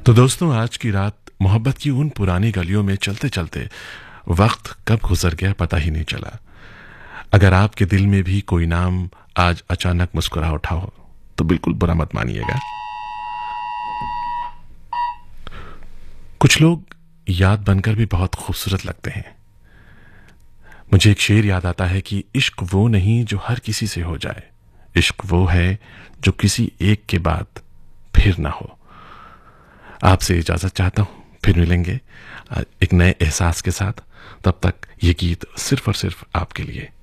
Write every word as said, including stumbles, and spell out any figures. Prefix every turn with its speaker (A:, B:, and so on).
A: तो दोस्तों, आज की रात मोहब्बत की उन पुरानी गलियों में चलते चलते वक्त कब गुजर गया पता ही नहीं चला। अगर आपके दिल में भी कोई नाम आज अचानक मुस्कुरा उठा हो तो बिल्कुल बुरा मत मानिएगा। कुछ लोग याद बनकर भी बहुत खूबसूरत लगते हैं। मुझे एक शेर याद आता है कि इश्क वो नहीं जो हर किसी से हो जाए, इश्क वो है जो किसी एक के बाद फिर ना हो। आपसे इजाजत चाहता हूं, फिर मिलेंगे एक नए एहसास के साथ। तब तक ये गीत सिर्फ और सिर्फ आपके लिए।